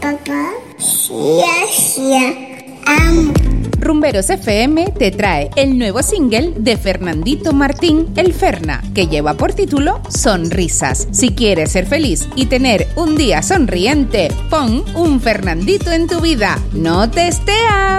Papá, sí, amo. Rumberos FM te trae el nuevo single de Fernandito Martín, El Ferna, que lleva por título Sonrisas. Si quieres ser feliz y tener un día sonriente, pon un Fernandito en tu vida. ¡No te estea!